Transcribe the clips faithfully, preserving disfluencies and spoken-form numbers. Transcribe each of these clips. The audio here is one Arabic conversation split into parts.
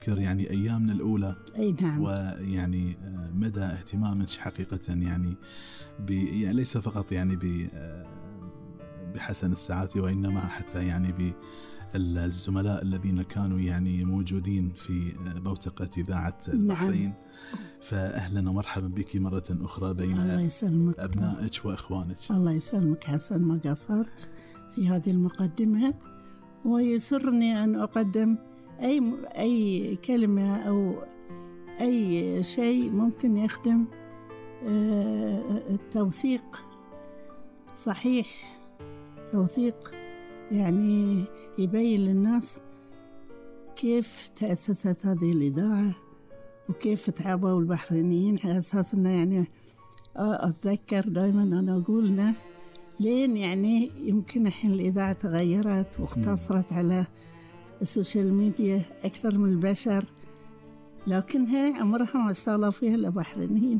يعني أيامنا الأولى. أي نعم. ويعني مدى اهتمامك حقيقة يعني, يعني ليس فقط يعني بحسن الساعات، وإنما حتى يعني بالزملاء الذين كانوا يعني موجودين في بوتقة إذاعة البحرين. نعم. فأهلا ومرحبا بك مرة أخرى بين أبنائك وإخوانك. الله يسلمك حسن، ما قصرت في هذه المقدمة، ويسرني أن أقدم أي أي كلمة أو أي شيء ممكن يخدم التوثيق. صحيح، توثيق يعني يبين للناس كيف تأسست هذه الإذاعة وكيف تعبوا البحرينيين، على أساس أنه يعني أتذكر دائما أنا أقولنا لين يعني يمكن الحين الإذاعة تغيرت واختصرت على السوشيال ميديا أكثر من البشر، لكنها عمرها ما اشتغلوا فيها إلا بحرينيين.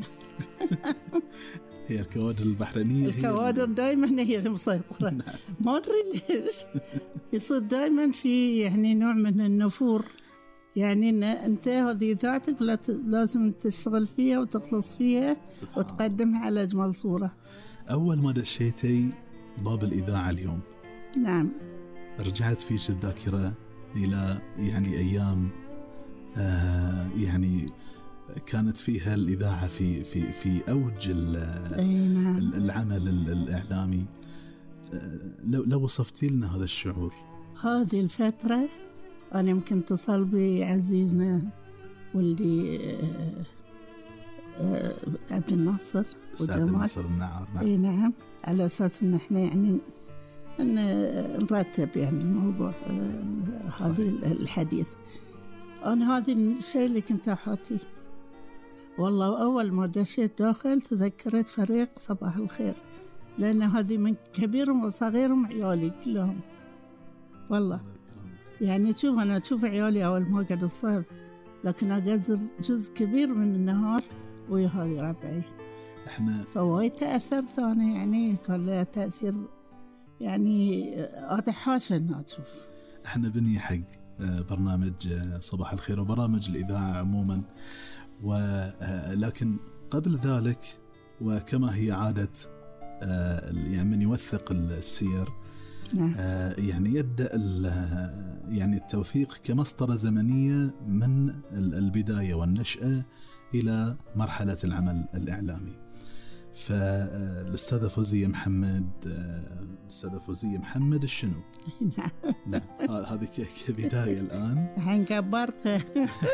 هي الكوادر البحرينية، الكوادر دائما هي المسيطرة. ما أدري ليش يصير دائما في يعني نوع من النفور، يعني إن أنت هذه ذاتك لازم تشتغل فيها وتخلص فيها وتقدمها على أجمل صورة. أول ما دشيتي باب الإذاعة اليوم، نعم، رجعت فيك الذاكرة إلى يعني أيام آه يعني كانت فيها الإذاعة في في في أوج نعم. العمل الإعلامي. لو لو وصفتي لنا هذا الشعور. هذه الفترة أنا يمكن اتصل بعزيزنا ولدي عبد الناصر وجمال الناصر النعار. نعم. إيه نعم، على أساس إن إحنا يعني أن نرتب يعني الموضوع هذه الحديث. أنا هذا الشيء اللي كنت أحاطيه. والله أول ما دشيت داخل تذكرت فريق صباح الخير، لأن هذه من كبيرهم وصغيرهم عيالي كلهم. والله يعني شوف أنا أشوف عيالي أول ما قعد الصيف، لكن أجزر جزء كبير من النهار ويا هذه ربعي. إحنا فوايد تأثرت أنا، يعني كان لها تأثير يعني أتحاشى أن أشوف. إحنا بني حق برنامج صباح الخير وبرامج الإذاعة عموما، ولكن قبل ذلك وكما هي عادة يعني من يوثق السير، نعم. يعني يبدأ يعني التوثيق كمسطرة زمنية من البداية والنشأة إلى مرحلة العمل الإعلامي. فالأستاذة فوزية محمد الأستاذة فوزية محمد الشنو. نعم نعم، هذه كبداية الآن. الحين كبرتها.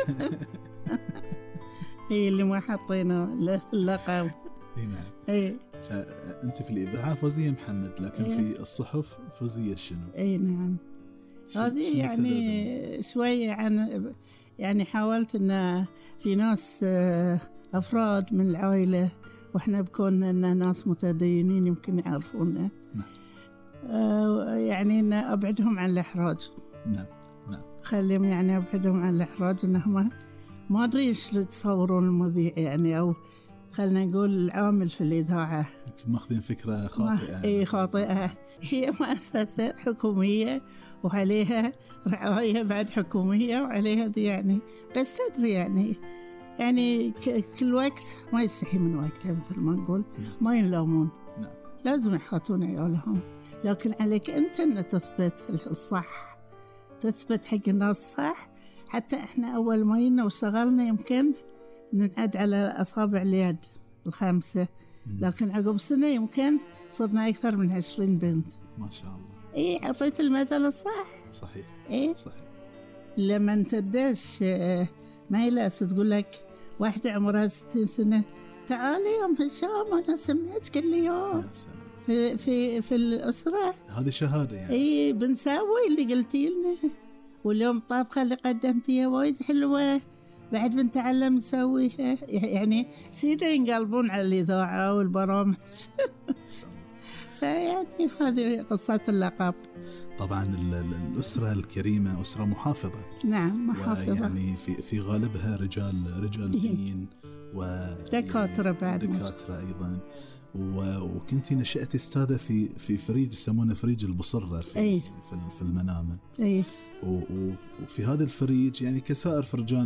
هي اللي ما حطينا اللقب. نعم. اي أنت في الإذاعة فوزية محمد، لكن إيه؟ في الصحف فوزية الشنو. اي نعم. هذه يعني شوية عن يعني حاولت أن في ناس أفراد من العائلة وإحنا بكوننا ناس متدينين يمكن يعرفونا. نعم. آه يعني أن أبعدهم عن الإحراج. نعم نعم. خليهم يعني أبعدهم عن الإحراج، إنهم ما أدري إيش يتصورون المذيع يعني، أو خلنا نقول العامل في الإذاعة ماخذين فكرة خاطئة. إيه خاطئة. هي مؤسسة حكومية وعليها رعاية بعد حكومية وعليها دي يعني، بس تدري يعني يعني كل وقت ما يستحي من وقتها مثل ما نقول. ما ينلومون. نعم. لازم يحاطون عيالهم، لكن عليك أنت أن تثبت الصح، تثبت حق الناس صح. حتى إحنا أول ما ينا واشتغلنا يمكن ننعد على أصابع اليد الخمسة، لكن عقب سنة يمكن صرنا أكثر من عشرين بنت. ما شاء الله. إيه عطيت المثل الصح. صحيح. إيه صحيح. لما أنت تدش ما يلاس تقول لك واحدة عمرها ستين سنة تعالي يا هشام أنا سمعت كل يوم في في في الأسرة. هذه شهادة يعني. إيه بنسوي اللي قلتي لنا، واليوم طابخة اللي قدمتيها وايد حلوة بعد بنتعلم نسويها. يعني سيدا ينقلبون على الإذاعة والبرامج. فيعني هذه قصة اللقب. طبعا الأسرة الكريمة أسرة محافظة. نعم محافظة، يعني في في غالبها رجال رجال دين ودكاترة بعد دكاترة أيضا. وكنتي نشأتي استاذة في في فريج يسمونه فريج البصرة في أيه؟ في في المنامة. أيه؟ وفي هذا الفريج يعني كسائر فرجان